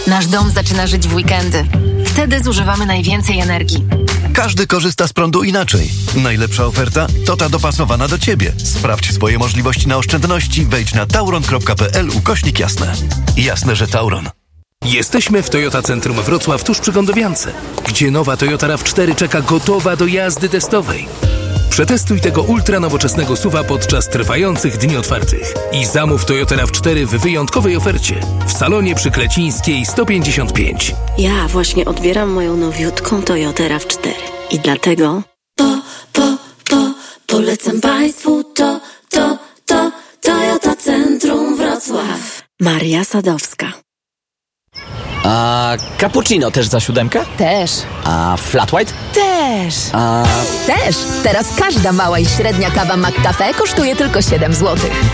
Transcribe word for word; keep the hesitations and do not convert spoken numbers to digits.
Nasz dom zaczyna żyć w weekendy. Wtedy zużywamy najwięcej energii. Każdy korzysta z prądu inaczej. Najlepsza oferta to ta dopasowana do Ciebie. Sprawdź swoje możliwości na oszczędności. Wejdź na tauron kropka p l ukośnik jasne. Jasne, że Tauron. Jesteśmy w Toyota Centrum Wrocław tuż przy Gondowiance, gdzie nowa Toyota raw cztery czeka gotowa do jazdy testowej. Przetestuj tego ultra nowoczesnego S U V-a podczas trwających dni otwartych i zamów Toyota raw cztery w wyjątkowej ofercie w salonie przy Klecińskiej sto pięćdziesiąt pięć. Ja właśnie odbieram moją nowiutką Toyotę raw cztery i dlatego po, po, po, polecam Państwu to, to, to Toyota Centrum Wrocław. Maria Sadowska. A cappuccino też za siódemkę? Też. A flat white? Też. A... Też. Teraz każda mała i średnia kawa McCafe kosztuje tylko siedem złotych.